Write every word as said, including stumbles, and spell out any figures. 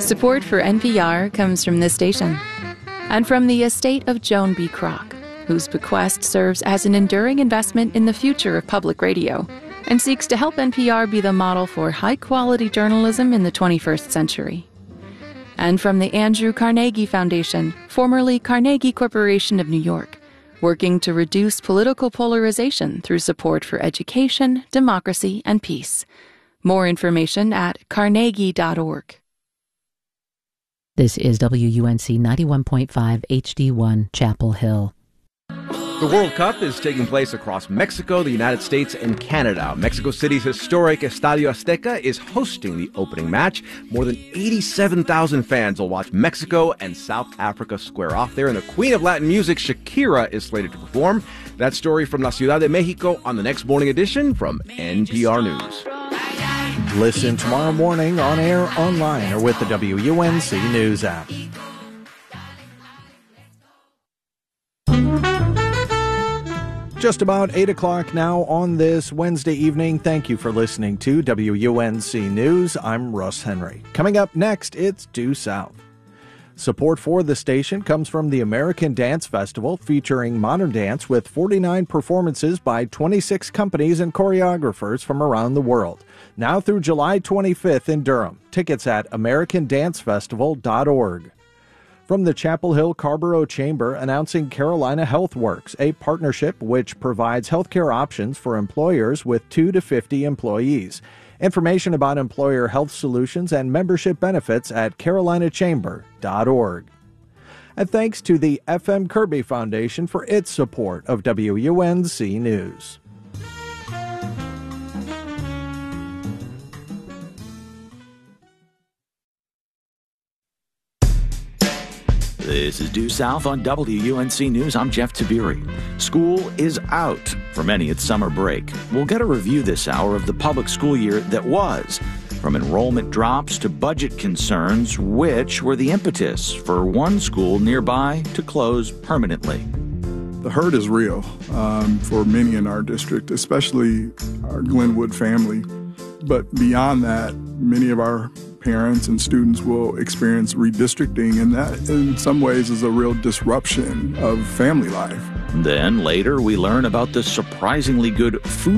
Support for N P R comes from this station and from the estate of Joan B. Kroc, whose bequest serves as an enduring investment in the future of public radio and seeks to help N P R be the model for high-quality journalism in the twenty-first century. And from the Andrew Carnegie Foundation, formerly Carnegie Corporation of New York, working to reduce political polarization through support for education, democracy, and peace. More information at carnegie dot org. This is W U N C ninety-one point five H D one, Chapel Hill. The World Cup is taking place across Mexico, the United States, and Canada. Mexico City's historic Estadio Azteca is hosting the opening match. More than eighty-seven thousand fans will watch Mexico and South Africa square off there. And the queen of Latin music, Shakira, is slated to perform. That story from La Ciudad de Mexico on the next morning edition from N P R News. Listen tomorrow morning on air, online, or with the W U N C News app. Just about eight o'clock now on this Wednesday evening. Thank you for listening to W U N C News. I'm Russ Henry. Coming up next, it's Due South. Support for the station comes from the American Dance Festival, featuring modern dance with forty-nine performances by twenty-six companies and choreographers from around the world. Now through July twenty-fifth in Durham. Tickets at american dance festival dot org. From the Chapel Hill Carrboro Chamber, announcing Carolina Health Works, a partnership which provides healthcare options for employers with two to fifty employees. Information about employer health solutions and membership benefits at carolina chamber dot org. And thanks to the F M Kirby Foundation for its support of W U N C News. This is Due South on W U N C News. I'm Jeff Tabiri. School is out. For many, it's summer break. We'll get a review this hour of the public school year that was. From enrollment drops to budget concerns, which were the impetus for one school nearby to close permanently. The hurt is real um, for many in our district, especially our Glenwood family. But beyond that, many of our parents and students will experience redistricting, and that in some ways is a real disruption of family life. Then later we learn about the surprisingly good food